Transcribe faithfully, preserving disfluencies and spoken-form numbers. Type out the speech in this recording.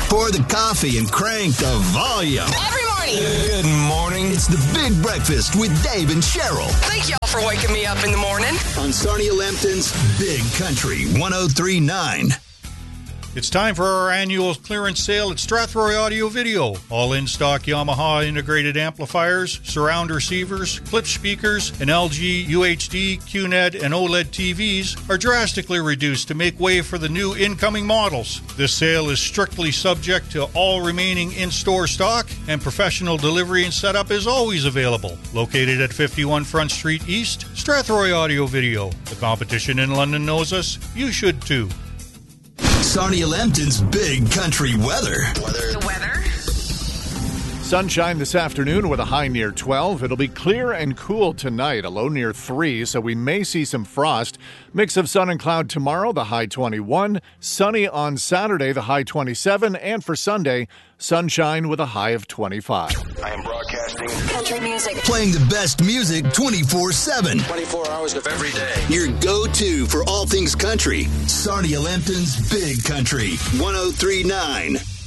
Pour the coffee and crank the volume. Every morning. Good morning. It's the Big Breakfast with Dave and Cheryl. Thank y'all for waking me up in the morning. On Sarnia Lambton's Big Country one oh three point nine. It's time for our annual clearance sale at Strathroy Audio Video. All in-stock Yamaha integrated amplifiers, surround receivers, Klipsch speakers, and L G, U H D, Q N E D, and OLED T Vs are drastically reduced to make way for the new incoming models. This sale is strictly subject to all remaining in-store stock, and professional delivery and setup is always available. Located at fifty-one Front Street East, Strathroy Audio Video. The competition in London knows us. You should too. Sarnia Lambton's Big Country weather. Weather. The weather. Sunshine this afternoon with a high near twelve. It'll be clear and cool tonight, a low near three, so we may see some frost. Mix of sun and cloud tomorrow, the high twenty-one. Sunny on Saturday, the high twenty-seven. And for Sunday, sunshine with a high of twenty-five. I am broadcasting Country music. Playing the best music twenty-four seven. twenty-four hours of every day. Your go-to for all things country. Sarnia Lambton's Big Country one oh three point nine.